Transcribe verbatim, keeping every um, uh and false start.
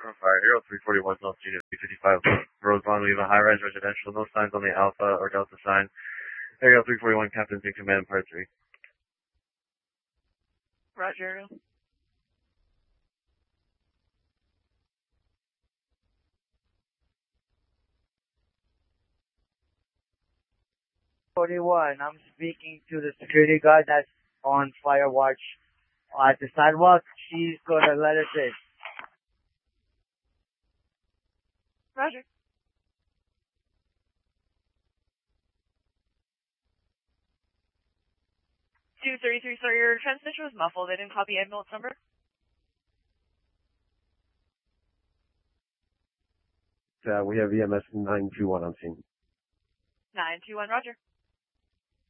Fire, Aerial three forty-one, North Unit three fifty-five, Rosemont, we have a high-rise residential, no signs on the Alpha or Delta sign. Aerial three forty-one, Captain's in command, part three. Roger, Aerial. forty-one, I'm speaking to the security guard that's on fire watch at the sidewalk. She's gonna let us in. Roger. two thirty-three, sir, your transmission was muffled. I didn't copy ambulance number. Uh, we have E M S nine two one on scene. nine two one, Roger.